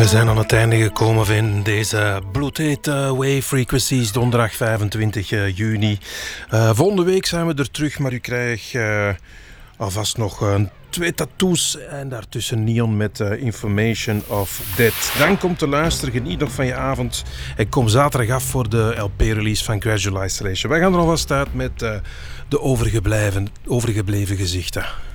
We zijn aan het einde gekomen van deze bloedhete Wave Frequencies, donderdag 25 juni. Volgende week zijn we er terug, maar u krijgt alvast nog 2 tattoos en daartussen Neon met Information of Death. Dan komt te luisteren, geniet nog van je avond en kom zaterdag af voor de LP-release van Gradual Isolation. Wij gaan er alvast uit met de overgebleven gezichten.